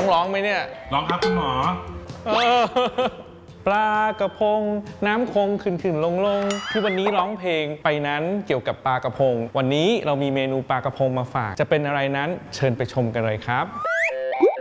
ต้องร้องไหมเนี่ยร้องครับคุณหมอปลากระพงน้ำคงขึ้นลงที่วันนี้ร้องเพลงไปนั้นเกี่ยวกับปลากระพงวันนี้เรามีเมนูปลากระพงมาฝากจะเป็นอะไรนั้นเชิญไปชมกันเลยครับ